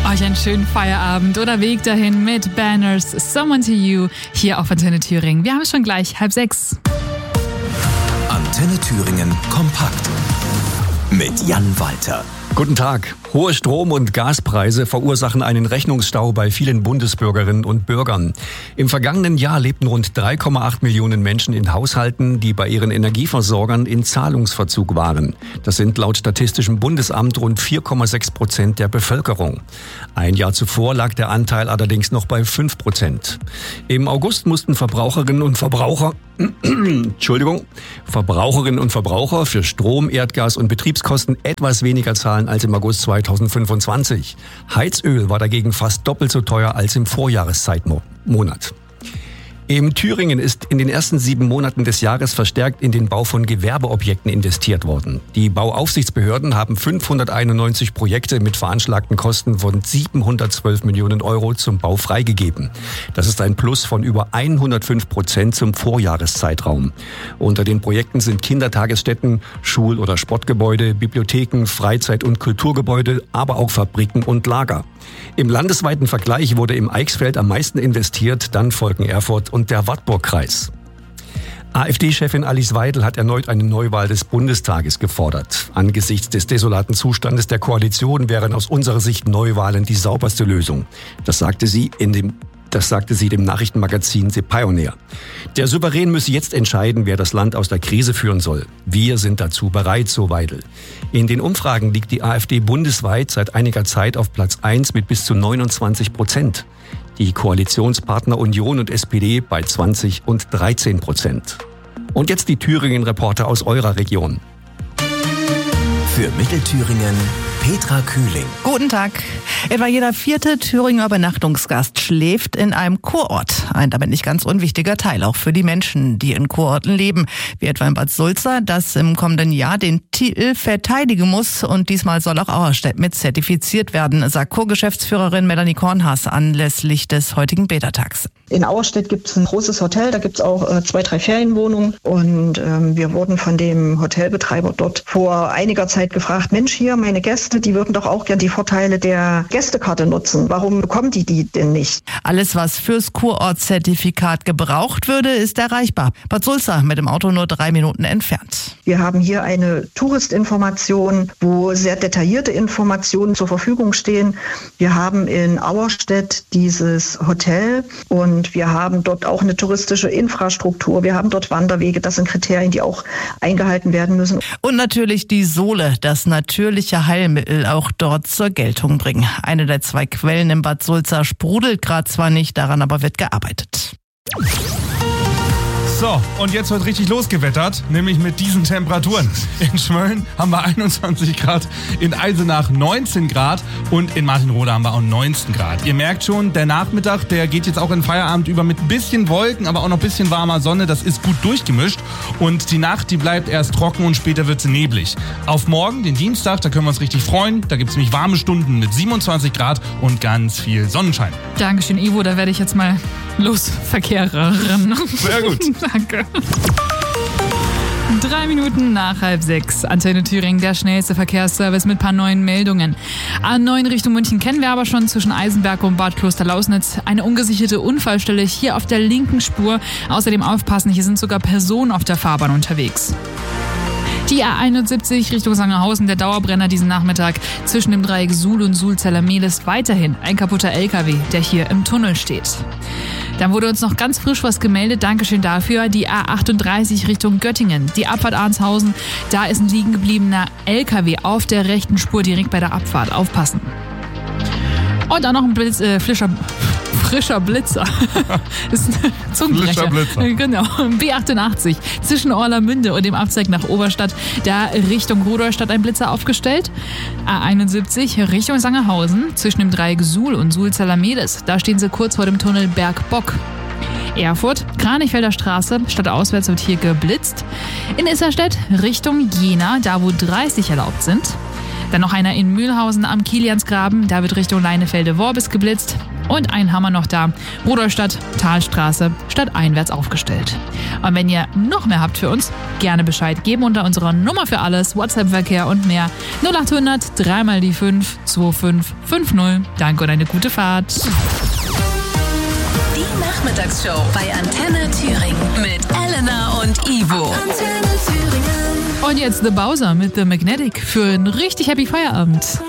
Euch einen schönen Feierabend oder Weg dahin mit Banners, Someone to You, hier auf Antenne Thüringen. Wir haben es schon gleich 5:30. Antenne Thüringen kompakt mit Jan Walter. Guten Tag. Hohe Strom- und Gaspreise verursachen einen Rechnungsstau bei vielen Bundesbürgerinnen und Bürgern. Im vergangenen Jahr lebten rund 3,8 Millionen Menschen in Haushalten, die bei ihren Energieversorgern in Zahlungsverzug waren. Das sind laut Statistischem Bundesamt rund 4,6% der Bevölkerung. Ein Jahr zuvor lag der Anteil allerdings noch bei 5%. Im August mussten Verbraucherinnen und Verbraucher für Strom, Erdgas und Betriebskosten etwas weniger zahlen als im August 2025. Heizöl war dagegen fast doppelt so teuer als im Vorjahreszeitmonat. In Thüringen ist in den ersten 7 Monaten des Jahres verstärkt in den Bau von Gewerbeobjekten investiert worden. Die Bauaufsichtsbehörden haben 591 Projekte mit veranschlagten Kosten von 712 Millionen Euro zum Bau freigegeben. Das ist ein Plus von über 105% zum Vorjahreszeitraum. Unter den Projekten sind Kindertagesstätten, Schul- oder Sportgebäude, Bibliotheken, Freizeit- und Kulturgebäude, aber auch Fabriken und Lager. Im landesweiten Vergleich wurde im Eichsfeld am meisten investiert, dann folgen Erfurt und der Wartburgkreis. AfD-Chefin Alice Weidel hat erneut eine Neuwahl des Bundestages gefordert. Angesichts des desolaten Zustandes der Koalition wären aus unserer Sicht Neuwahlen die sauberste Lösung. Das sagte sie dem Nachrichtenmagazin The Pioneer. Der Souverän müsse jetzt entscheiden, wer das Land aus der Krise führen soll. Wir sind dazu bereit, so Weidel. In den Umfragen liegt die AfD bundesweit seit einiger Zeit auf Platz 1 mit bis zu 29%. Die Koalitionspartner Union und SPD bei 20 und 13%. Und jetzt die Thüringen-Reporter aus eurer Region. Für Mittelthüringen Petra Kühling. Guten Tag. Etwa jeder 4. Thüringer Übernachtungsgast schläft in einem Kurort. Ein damit nicht ganz unwichtiger Teil auch für die Menschen, die in Kurorten leben. Wie etwa in Bad Sulza, das im kommenden Jahr den Titel verteidigen muss. Und diesmal soll auch Auerstedt mit zertifiziert werden, sagt Co-Geschäftsführerin Melanie Kornhaas anlässlich des heutigen Beta-Tags. In Auerstedt gibt es ein großes Hotel, da gibt es auch 2, 3 Ferienwohnungen. Und wir wurden von dem Hotelbetreiber dort vor einiger Zeit gefragt, Mensch, hier meine Gäste, die würden doch auch gern die Vorteile der Gästekarte nutzen. Warum bekommen die denn nicht? Alles, was fürs Kurortzertifikat gebraucht würde, ist erreichbar. Bad Sulza mit dem Auto nur 3 Minuten entfernt. Wir haben hier eine Touristinformation, wo sehr detaillierte Informationen zur Verfügung stehen. Wir haben in Auerstedt dieses Hotel und wir haben dort auch eine touristische Infrastruktur. Wir haben dort Wanderwege. Das sind Kriterien, die auch eingehalten werden müssen. Und natürlich die Sohle, das natürliche Heilmittel auch dort zur Geltung bringen. Eine der 2 Quellen in Bad Sulza sprudelt gerade zwar nicht, daran aber wird gearbeitet. So, und jetzt wird richtig losgewettert, nämlich mit diesen Temperaturen. In Schmölln haben wir 21 Grad, in Eisenach 19 Grad und in Martinrode haben wir auch 19 Grad. Ihr merkt schon, der Nachmittag, der geht jetzt auch in Feierabend über mit ein bisschen Wolken, aber auch noch ein bisschen warmer Sonne. Das ist gut durchgemischt und die Nacht, die bleibt erst trocken und später wird sie neblig. Auf morgen, den Dienstag, da können wir uns richtig freuen. Da gibt es nämlich warme Stunden mit 27 Grad und ganz viel Sonnenschein. Dankeschön, Ivo, da werde ich jetzt mal losverkehrerin. Sehr gut. Danke. 3 Minuten nach 5:30. Antenne Thüringen, der schnellste Verkehrsservice mit ein paar neuen Meldungen. A9 Richtung München kennen wir aber schon zwischen Eisenberg und Bad Klosterlausnitz. Eine ungesicherte Unfallstelle hier auf der linken Spur. Außerdem aufpassen, hier sind sogar Personen auf der Fahrbahn unterwegs. Die A71 Richtung Sangerhausen, der Dauerbrenner diesen Nachmittag zwischen dem Dreieck Suhl und Suhl-Zellermehl ist weiterhin ein kaputter LKW, der hier im Tunnel steht. Dann wurde uns noch ganz frisch was gemeldet, Dankeschön dafür, die A38 Richtung Göttingen, die Abfahrt Arnshausen, da ist ein liegen gebliebener LKW auf der rechten Spur direkt bei der Abfahrt, aufpassen. Und dann noch ein frischer Blitzer. Das ist ein Zungenbrecher. Frischer Blitzer. Genau. B88 zwischen Orlamünde und dem Abzweig nach Oberstadt. Da Richtung Rudolstadt ein Blitzer aufgestellt. A71 Richtung Sangerhausen zwischen dem Dreieck Suhl und Suhl-Zellermehl. Da stehen sie kurz vor dem Tunnel Bergbock. Erfurt, Kranichfelder Straße, stadtauswärts wird hier geblitzt. In Isserstedt Richtung Jena, da wo 30 erlaubt sind. Dann noch einer in Mühlhausen am Kiliansgraben, da wird Richtung Leinefelde-Worbis geblitzt. Und einen haben wir noch da. Rudolstadt, Talstraße, stadteinwärts aufgestellt. Und wenn ihr noch mehr habt für uns, gerne Bescheid geben unter unserer Nummer für alles, WhatsApp-Verkehr und mehr. 0800 3 mal die 5 2550. Danke und eine gute Fahrt. Die Nachmittagsshow bei Antenne Thüringen mit Elena und Ivo. Antenne Thüringen. Und jetzt The Bowser mit The Magnetic für einen richtig happy Feierabend.